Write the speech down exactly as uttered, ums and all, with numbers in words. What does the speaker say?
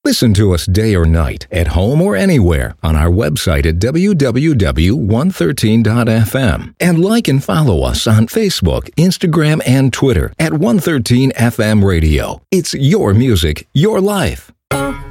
Listen to us day or night, at home or anywhere, on our website at w w w dot one thirteen dot f m. And like and follow us on Facebook, Instagram, and Twitter at one thirteen F M Radio. It's your music, your life. Oh.